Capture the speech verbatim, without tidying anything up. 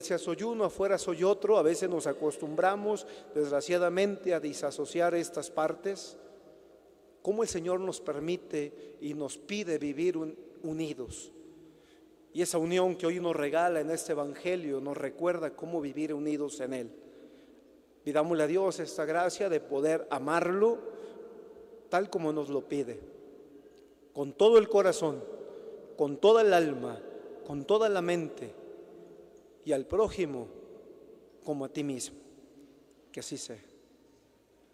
soy uno, afuera soy otro. A veces nos acostumbramos, desgraciadamente, a disasociar estas partes. ¿Cómo el Señor nos permite y nos pide vivir un, unidos? Y esa unión que hoy nos regala en este Evangelio nos recuerda cómo vivir unidos en Él. Pidámosle a Dios esta gracia de poder amarlo tal como nos lo pide, con todo el corazón, con toda el alma, con toda la mente, y al prójimo como a ti mismo. Que así sea.